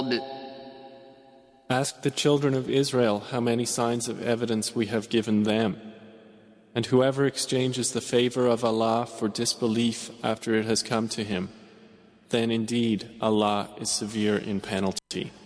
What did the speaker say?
Ask the children of Israel how many signs of evidence we have given them. And whoever exchanges the favor of Allah for disbelief after it has come to him, then indeed Allah is severe in penalty.